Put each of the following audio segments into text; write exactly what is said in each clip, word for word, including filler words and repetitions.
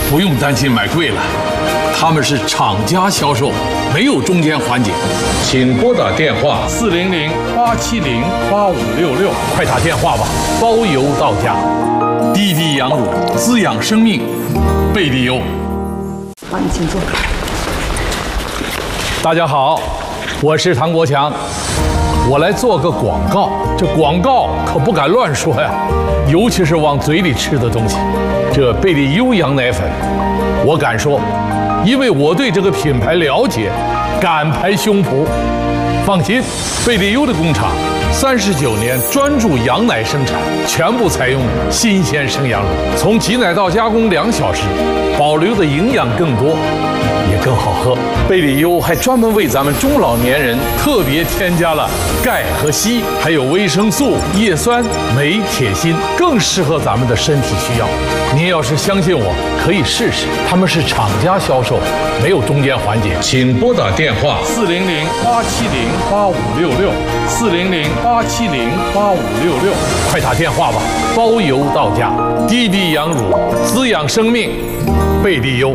不用担心买贵了，他们是厂家销售，没有中间环节。请拨打电话四零零八七零八五六六，快打电话吧，包邮到家。滴滴羊乳滋养生命，贝利优。 好，你请坐。 大家好，我是唐国强，我来做个广告。这广告可不敢乱说呀，尤其是往嘴里吃的东西。这贝利优羊奶粉，我敢说，因为我对这个品牌了解，敢拍胸脯。放心，贝利优的工厂三十九年专注羊奶生产，全部采用新鲜生羊乳，从挤奶到加工两小时，保留的营养更多，也更好喝。贝利优还专门为咱们中老年人特别添加了钙和硒，还有维生素、叶酸、镁、铁、锌，更适合咱们的身体需要。您要是相信我，可以试试。他们是厂家销售，没有中间环节。请拨打电话四零零八七零八五六六，四零零八七零八五六六，快打电话吧，包邮到家。滴滴羊乳滋养生命，贝利优。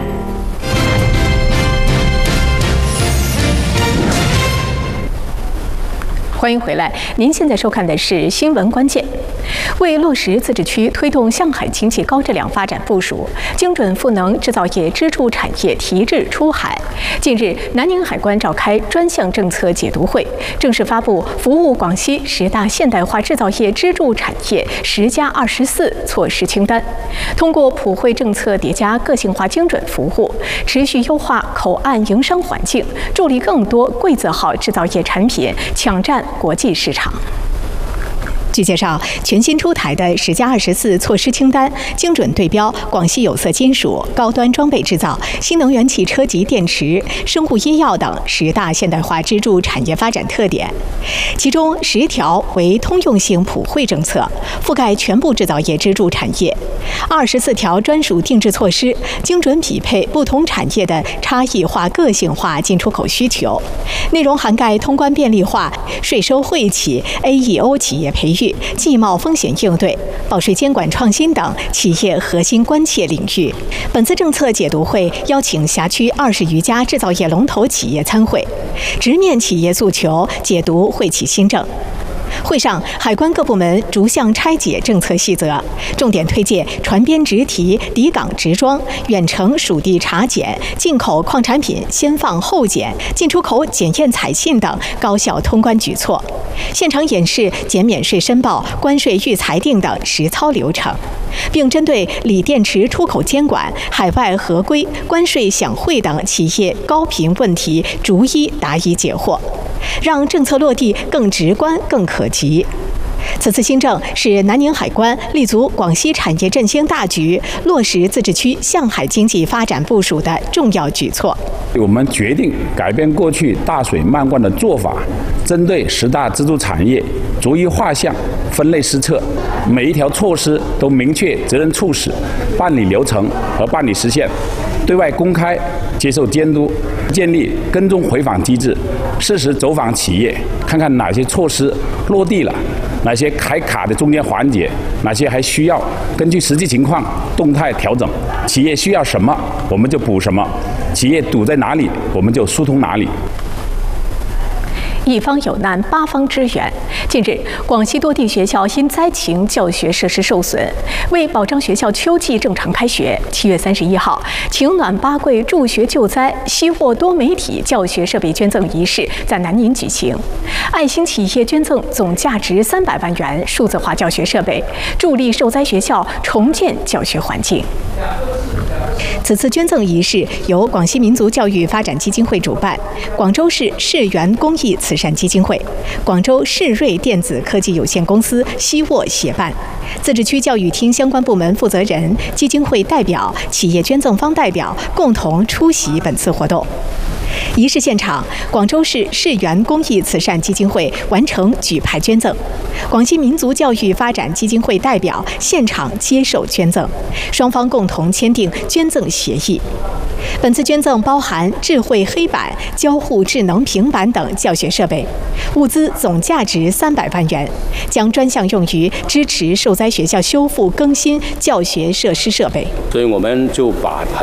欢迎回来，您现在收看的是新闻关键。为落实自治区推动向海经济高质量发展部署，精准赋能制造业支柱产业提质出海。近日，南宁海关召开专项政策解读会，正式发布服务广西十大现代化制造业支柱产业“十加二十四”措施清单。通过普惠政策叠加个性化精准服务，持续优化口岸营商环境，助力更多贵字号制造业产品抢占国际市场。据介绍，全新出台的“十加二十四”措施清单，精准对标广西有色金属、高端装备制造、新能源汽车及电池、生物医药等十大现代化支柱产业发展特点。其中十条为通用性普惠政策，覆盖全部制造业支柱产业；二十四条专属定制措施，精准匹配不同产业的差异化、个性化进出口需求。内容涵盖通关便利化、税收惠企、A E O 企业培育、技贸风险应对、报税监管创新等企业核心关切领域。本次政策解读会邀请辖区二十余家制造业龙头企业参会，直面企业诉求，解读惠企新政。会上，海关各部门逐项拆解政策细则，重点推介船边直提、抵港直装、远程属地查检、进口矿产品先放后检、进出口检验采信等高效通关举措，现场演示减免税申报、关税预裁定等实操流程，并针对锂电池出口监管、海外合规、关税享惠等企业高频问题逐一答疑解惑，让政策落地更直观、更可及。此次新政是南宁海关立足广西产业振兴大局，落实自治区向海经济发展部署的重要举措。 我们决定改变过去大水漫灌的做法，针对十大支柱产业逐一划项、分类施策，每一条措施都明确责任促使、办理流程和办理时限，对外公开接受监督，建立跟踪回访机制，适时走访企业，看看哪些措施落地了，哪些还卡的中间环节，哪些还需要根据实际情况动态调整。企业需要什么，我们就补什么；企业堵在哪里，我们就疏通哪里。 一方有难，八方支援。近日，广西多地学校因灾情教学设施受损，为保障学校秋季正常开学，七月三十一号，晴暖八贵助学救灾惜获多媒体教学设备捐赠仪式在南宁举行。爱心企业捐赠总价值三百万元数字化教学设备，助力受灾学校重建教学环境。此次捐赠仪式由广西民族教育发展基金会主办，广州市世源公益慈善基金会、广州世瑞电子科技有限公司西沃协办，自治区教育厅相关部门负责人、基金会代表、企业捐赠方代表共同出席本次活动。仪式现场，广州市世源公益慈善基金会完成举牌捐赠，广西民族教育发展基金会代表现场接受捐赠，双方共同签订捐赠协议。本次捐赠包含智慧黑板、交互智能平板等教学设备，物资总价值三百万元，将专项用于支持受灾学校修复更新教学设施设备。 所以我们就把